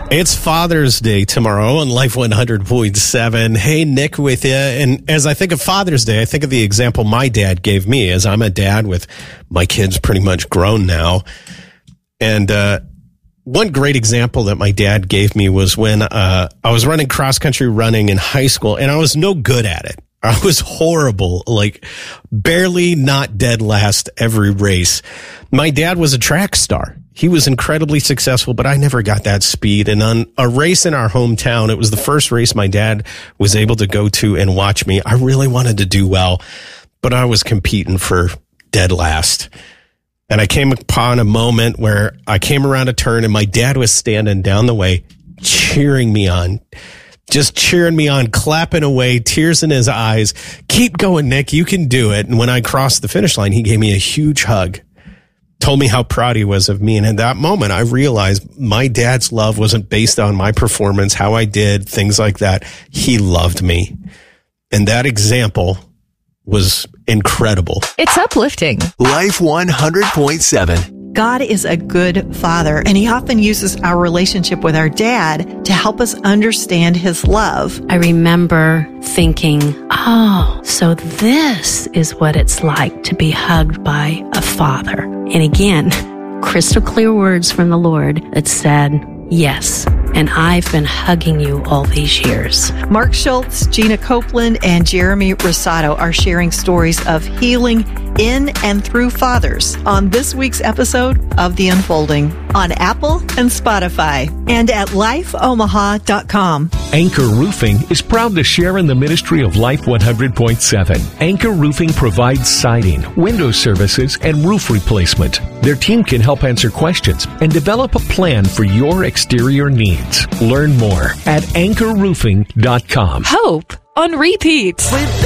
It's Father's Day tomorrow on Life 100.7. Hey, Nick with you. And as I think of Father's Day, I think of the example my dad gave me, as I'm a dad with my kids pretty much grown now. And one great example that my dad gave me was when I was running cross-country running in high school, and I was no good at it. I was horrible, like barely not dead last every race. My dad was a track star. He was incredibly successful, but I never got that speed. And on a race in our hometown, it was the first race my dad was able to go to and watch me. I really wanted to do well, but I was competing for dead last. And I came upon a moment where I came around a turn and my dad was standing down the way, cheering me on, just cheering me on, clapping away, tears in his eyes. Keep going, Nick. You can do it. And when I crossed the finish line, he gave me a huge hug. Told me how proud he was of me. And in that moment, I realized my dad's love wasn't based on my performance, how I did, things like that. He loved me. And that example was incredible. It's uplifting. Life 100.7. God is a good father, and he often uses our relationship with our dad to help us understand his love. I remember thinking, oh, so this is what it's like to be hugged by a father. And again, crystal clear words from the Lord that said, yes, and I've been hugging you all these years. Mark Schultz, Gina Copeland, and Jeremy Rosado are sharing stories of healing in and through fathers on this week's episode of The Unfolding on Apple and Spotify and at lifeomaha.com. Anchor Roofing is proud to share in the ministry of Life 100.7. Anchor Roofing provides siding, window services, and roof replacement. Their team can help answer questions and develop a plan for your exterior needs. Learn more at anchorroofing.com. Hope on repeat. With